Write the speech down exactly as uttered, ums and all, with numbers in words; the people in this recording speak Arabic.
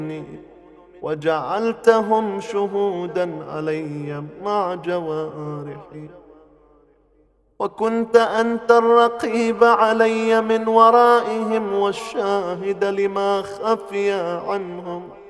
وجعلتهم شهودا علي مع جوارحي، وكنت أنت الرقيب علي من ورائهم والشاهد لما خفي عنهم،